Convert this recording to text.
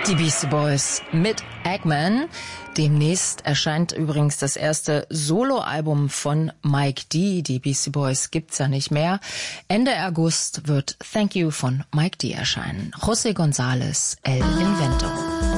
Die Beastie Boys mit Eggman. Demnächst erscheint übrigens das erste Soloalbum von Mike D. Die Beastie Boys gibt's ja nicht mehr. Ende August wird Thank You von Mike D. erscheinen. José González, El Invento.